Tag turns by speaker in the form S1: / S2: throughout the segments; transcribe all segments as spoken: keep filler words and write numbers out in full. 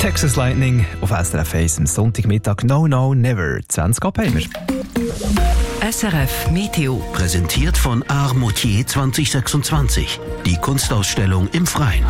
S1: Texas Lightning auf S R F eins am Sonntagmittag. No, no, never. zwanzig ab haben wir.
S2: S R F Meteo.
S3: Präsentiert von Art Moutier zwanzig sechsundzwanzig. Die Kunstausstellung im Freien.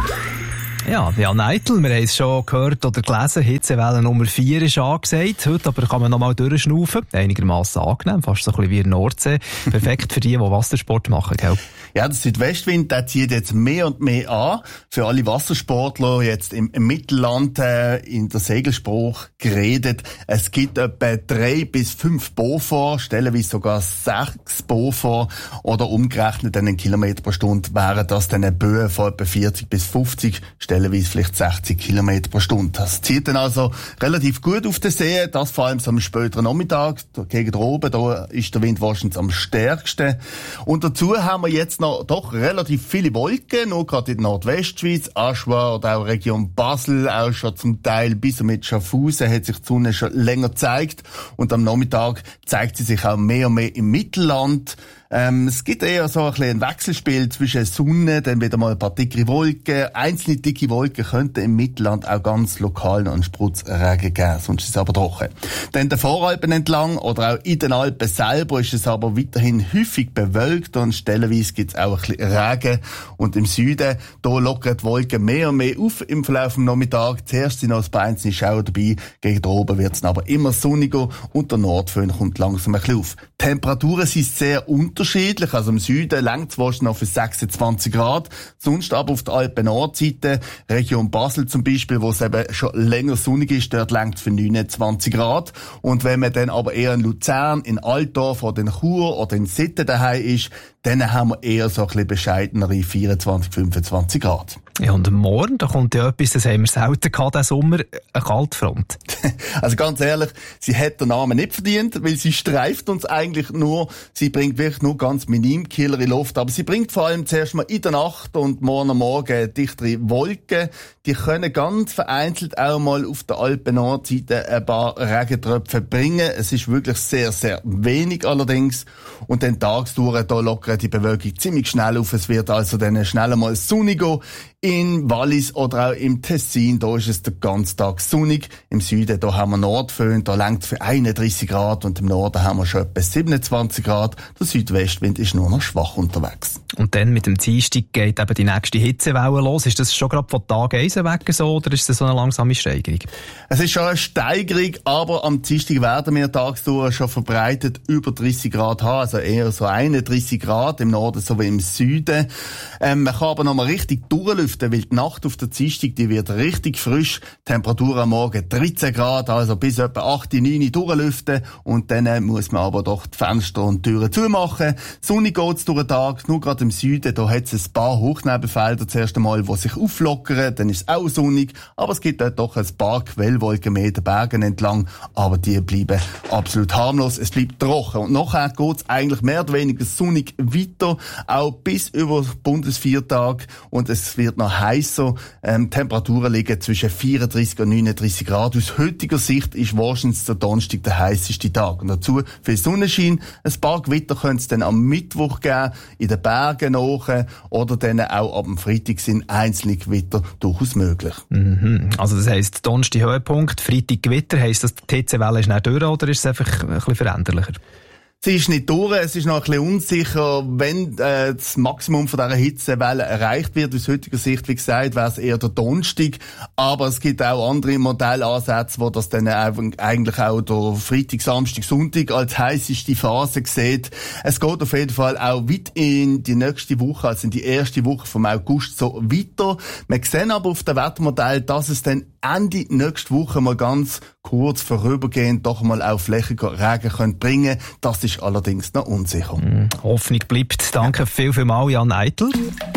S1: Ja, Jan Eitel, wir haben es schon gehört oder gelesen, Hitzewelle Nummer vier ist angesagt. Heute aber kann man noch mal durchschnaufen. Einigermaßen angenehm, fast so ein bisschen wie in der Nordsee. Perfekt für die, die Wassersport machen, gell?
S4: Ja, der Südwestwind, der zieht jetzt mehr und mehr an. Für alle Wassersportler jetzt im, im Mittelland äh, in der Segelspruch geredet. Es gibt etwa drei bis fünf Beaufort, stellenweise sogar sechs Beaufort oder umgerechnet einen Kilometer pro Stunde wären das dann eine Böe von etwa vierzig bis fünfzig, stellenweise vielleicht sechzig Kilometer pro Stunde. Das zieht dann also relativ gut auf den See, das vor allem so am späteren Nachmittag, gegen oben, da ist der Wind wahrscheinlich am stärksten. Und dazu haben wir jetzt noch doch relativ viele Wolken, nur gerade in der Nordwestschweiz, Aschwa oder auch Region Basel, auch schon zum Teil bis mit Schaffhausen hat sich die Sonne schon länger gezeigt und am Nachmittag zeigt sie sich auch mehr und mehr im Mittelland. Ähm, es gibt eher so ein bisschen ein Wechselspiel zwischen Sonne, dann wieder mal ein paar dicke Wolken. Einzelne dicke Wolken könnten im Mittelland auch ganz lokal noch einen Spritzregen geben, sonst ist es aber trocken. Dann den Voralpen entlang oder auch in den Alpen selber ist es aber weiterhin häufig bewölkt und stellenweise gibt es auch ein bisschen Regen. Und im Süden, da lockern die Wolken mehr und mehr auf im Verlauf des Nachmittags. Zuerst sind noch ein paar einzelne Schauer dabei, gegen oben wird es aber immer sonniger und der Nordföhn kommt langsam ein bisschen auf. Die Temperaturen sind sehr unterschiedlich. Also im Süden längt es wahrscheinlich noch für sechsundzwanzig Grad. Sonst aber auf der Alpen-Nordseite, Region Basel zum Beispiel, wo es eben schon länger sonnig ist, dort längt es für neunundzwanzig Grad. Und wenn man dann aber eher in Luzern, in Altdorf oder in Chur oder in Sitten daheim ist, dann haben wir eher so ein bisschen bescheidenere vierundzwanzig, fünfundzwanzig Grad.
S1: Ja, und morgen, da kommt ja etwas, das haben wir selten gehabt, diesen Sommer, eine Kaltfront.
S4: Also ganz ehrlich, sie hat den Namen nicht verdient, weil sie streift uns eigentlich nur, sie bringt wirklich nur ganz minim Killer in Luft, aber sie bringt vor allem zuerst mal in der Nacht und morgen am Morgen dichtere Wolken. Die können ganz vereinzelt auch mal auf der Alpen-Nordseite ein paar Regentröpfe bringen. Es ist wirklich sehr, sehr wenig allerdings. Und dann tagsdurch, da lockert die Bewölkung ziemlich schnell auf. Es wird also dann schnell mal sonniger. In Wallis oder auch im Tessin, da ist es den ganzen Tag sonnig. Im Süden, da haben wir Nordföhn, da längt für einunddreissig Grad und im Norden haben wir schon etwa siebenundzwanzig Grad. Der Südwestwind ist nur noch schwach unterwegs.
S1: Und dann mit dem Dienstag geht eben die nächste Hitzewelle los. Ist das schon gerade von Tag eins weg so oder ist das so eine langsame Steigerung?
S4: Es ist schon eine Steigerung, aber am Dienstag werden wir tagsdurch schon verbreitet über dreißig Grad haben, also eher so einunddreissig Grad im Norden sowie im Süden. Ähm, man kann aber noch mal richtig durchlüften, weil die Nacht auf der Dienstag, die wird richtig frisch. Temperatur am Morgen dreizehn Grad, also bis etwa acht, neun durchlüften. Und dann muss man aber doch die Fenster und Türen zumachen. Sonnig geht's durch den Tag, nur gerade im Süden, da hat es ein paar Hochnebelfelder zuerst einmal, die sich auflockern, dann ist es auch sonnig, aber es gibt dort doch ein paar Quellwolken mehr den Bergen entlang, aber die bleiben absolut harmlos, es bleibt trocken. Und nachher geht's eigentlich mehr oder weniger sonnig weiter, auch bis über Bundesviertag und es wird noch heißer. Ähm, Temperaturen liegen zwischen vierunddreissig und neununddreissig Grad. Aus heutiger Sicht ist wahrscheinlich der Donnerstag der heißeste Tag. Und dazu viel Sonnenschein. Ein paar Gewitter können es dann am Mittwoch geben, in den Bergen nach, oder dann auch ab dem Freitag sind einzelne Gewitter durchaus möglich.
S1: Mhm. Also das heisst, Donnerstag Höhepunkt, Freitag Gewitter, heisst das, die Hitzewelle ist nicht durch oder ist es einfach ein bisschen veränderlicher?
S4: Sie ist nicht durch, es ist noch ein bisschen unsicher, wenn äh, das Maximum von dieser Hitzewelle erreicht wird. Aus heutiger Sicht, wie gesagt, wäre es eher der Donnerstag. Aber es gibt auch andere Modellansätze, wo das dann eigentlich auch der Freitag, Samstag, Sonntag als heisseste Phase sieht. Es geht auf jeden Fall auch weit in die nächste Woche, also in die erste Woche vom August so weiter. Wir sehen aber auf dem Wettermodell, dass es dann Ende nächste Woche mal ganz kurz vorübergehend doch mal auch flächiger Regen können bringen. Das ist allerdings noch unsicher.
S1: Mm, Hoffnung bleibt. Danke ja. viel, viel mal, Jan Eitel.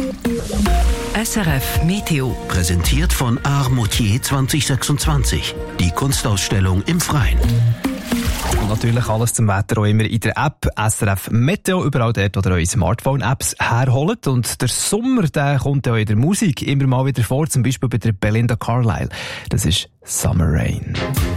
S2: S R F Meteo.
S3: Präsentiert von Art Moutier zwanzig sechsundzwanzig. Die Kunstausstellung im Freien.
S1: Und natürlich alles zum Wetter auch immer in der App S R F Meteo, überall dort, wo ihr eure Smartphone-Apps herholt. Und der Sommer, der kommt ja auch in der Musik immer mal wieder vor, zum Beispiel bei der Belinda Carlisle. Das ist Summer Rain.